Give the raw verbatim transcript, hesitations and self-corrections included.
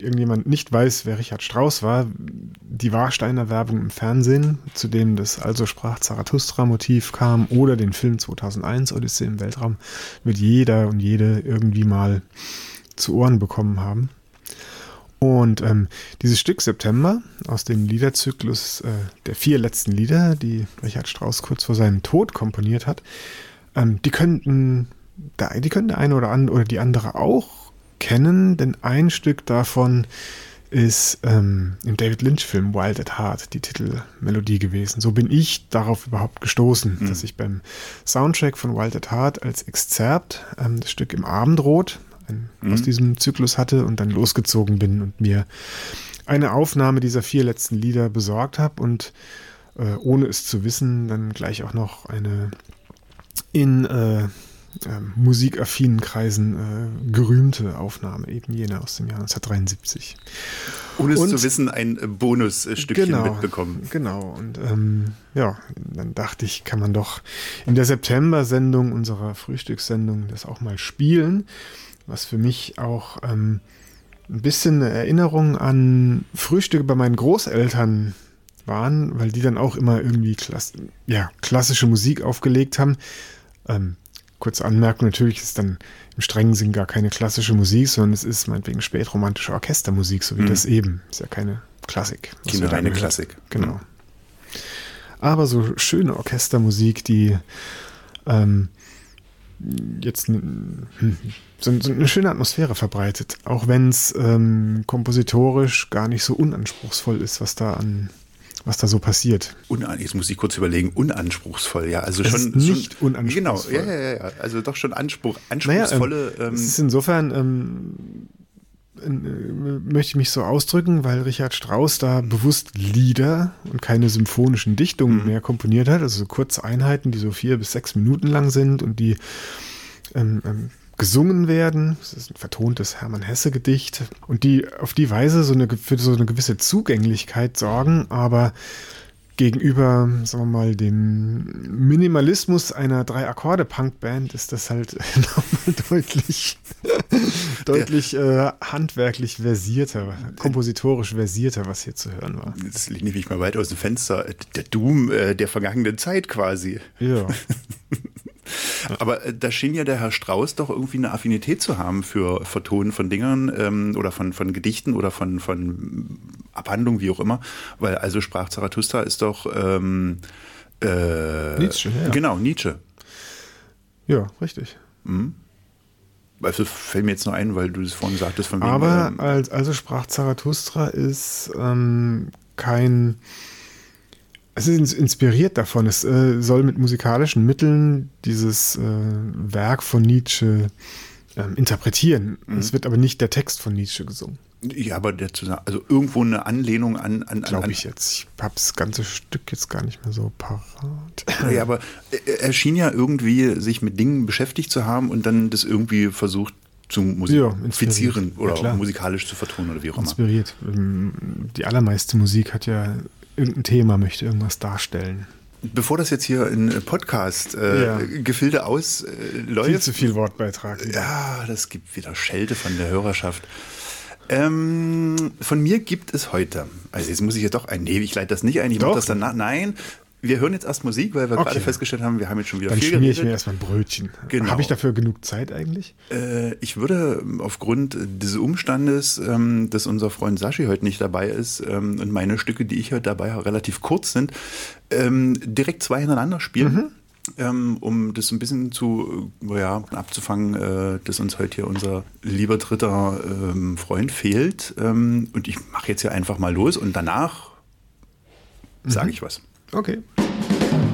irgendjemand nicht weiß, wer Richard Strauss war, die Warsteiner Werbung im Fernsehen, zu dem das Also sprach Zarathustra-Motiv kam, oder den Film zweitausendeins, Odyssee im Weltraum, wird jeder und jede irgendwie mal zu Ohren bekommen haben. Und ähm, dieses Stück September aus dem Liederzyklus äh, der vier letzten Lieder, die Richard Strauss kurz vor seinem Tod komponiert hat, ähm, die könnten, da, die könnte der eine oder andere oder die andere auch kennen, denn ein Stück davon ist ähm, im David Lynch-Film Wild at Heart die Titelmelodie gewesen. So bin ich darauf überhaupt gestoßen, mhm. dass ich beim Soundtrack von Wild at Heart als Exzerpt ähm, das Stück Im Abendrot ein, mhm. aus diesem Zyklus hatte und dann losgezogen bin und mir eine Aufnahme dieser vier letzten Lieder besorgt habe und äh, ohne es zu wissen, dann gleich auch noch eine in äh, äh, musikaffinen Kreisen äh, gerühmte Aufnahme, eben jene aus dem Jahr neunzehnhundertdreiundsiebzig. Ohne es und, zu wissen, ein Bonusstückchen genau, mitbekommen. Genau, und ähm, ja, dann dachte ich, kann man doch in der September-Sendung, unserer Frühstückssendung, das auch mal spielen, was für mich auch ähm, ein bisschen eine Erinnerung an Frühstücke bei meinen Großeltern waren, weil die dann auch immer irgendwie klass- ja, klassische Musik aufgelegt haben. Ähm, kurze Anmerkung, natürlich ist dann im strengen Sinn gar keine klassische Musik, sondern es ist meinetwegen spätromantische Orchestermusik, so wie mhm. das eben. Ist ja keine Klassik. Keine reine Klassik. Genau. Mhm. Aber so schöne Orchestermusik, die ähm, jetzt hm, so, so eine schöne Atmosphäre verbreitet, auch wenn es ähm, kompositorisch gar nicht so unanspruchsvoll ist, was da an was da so passiert. Unan- Jetzt muss ich kurz überlegen, unanspruchsvoll, ja. Also es schon ist nicht schon, unanspruchsvoll. Genau, ja, ja, ja. Also doch schon Anspruch, anspruchsvolle. Naja, ähm, ähm, es ist insofern, ähm, äh, möchte ich mich so ausdrücken, weil Richard Strauss da bewusst Lieder und keine symphonischen Dichtungen mhm. mehr komponiert hat, also so kurze Einheiten, die so vier bis sechs Minuten lang sind und die ähm, ähm, gesungen werden. Das ist ein vertontes Hermann Hesse-Gedicht und die auf die Weise so eine, für so eine gewisse Zugänglichkeit sorgen, aber gegenüber, sagen wir mal, dem Minimalismus einer Drei-Akkorde-Punk-Band ist das halt nochmal deutlich, deutlich äh, handwerklich versierter, kompositorisch versierter, was hier zu hören war. Jetzt lehne ich mich mal weit aus dem Fenster. Der Doom äh, der vergangenen Zeit quasi. Ja. Aber äh, da schien ja der Herr Strauss doch irgendwie eine Affinität zu haben für Vertonen von Dingern ähm, oder von, von Gedichten oder von, von Abhandlungen, wie auch immer. Weil also sprach Zarathustra ist doch ähm, äh, Nietzsche, ja. Genau, Nietzsche. Ja, richtig. Mhm. Also fällt mir jetzt nur ein, weil du das vorhin sagtest. Von wegen, Aber ähm, als, also sprach Zarathustra ist ähm, kein... Es ist inspiriert davon. Es äh, soll mit musikalischen Mitteln dieses äh, Werk von Nietzsche ähm, interpretieren. Mhm. Es wird aber nicht der Text von Nietzsche gesungen. Ja, aber der zusammen, also irgendwo eine Anlehnung an... an Glaube ich jetzt. Ich habe das ganze Stück jetzt gar nicht mehr so parat. Ja, aber er schien ja irgendwie sich mit Dingen beschäftigt zu haben und dann das irgendwie versucht zu musizieren ja, oder ja, musikalisch zu vertonen oder wie auch immer. Inspiriert. Die allermeiste Musik hat ja irgendein Thema, möchte irgendwas darstellen. Bevor das jetzt hier in Podcast äh, ja. Gefilde ausläuft. Äh, viel zu viel Wortbeitrag. Wieder. Ja, das gibt wieder Schelte von der Hörerschaft. Ähm, von mir gibt es heute, also jetzt muss ich ja doch ein, nee, ich leite das nicht ein, ich mache das danach, nein, wir hören jetzt erst Musik, weil wir okay. gerade festgestellt haben, wir haben jetzt schon wieder Dann viel geredet. Dann geredet. schmier ich mir erstmal ein Brötchen. Genau. Habe ich dafür genug Zeit eigentlich? Äh, ich würde aufgrund dieses Umstandes, ähm, dass unser Freund Saschi heute nicht dabei ist ähm, und meine Stücke, die ich heute dabei habe, relativ kurz sind, ähm, direkt zwei hintereinander spielen. Mhm. Ähm, um das ein bisschen zu, äh, ja, abzufangen, äh, dass uns heute hier unser lieber dritter ähm, Freund fehlt. Ähm, und ich mache jetzt hier einfach mal los und danach sage ich was. Okay.